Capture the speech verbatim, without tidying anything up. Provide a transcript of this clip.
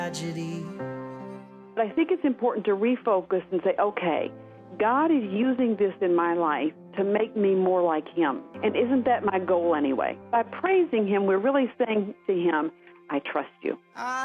tragedy. But I think it's important to refocus and say, okay, God is using this in my life to make me more like Him. And isn't that my goal anyway? By praising Him, we're really saying to Him, I trust you.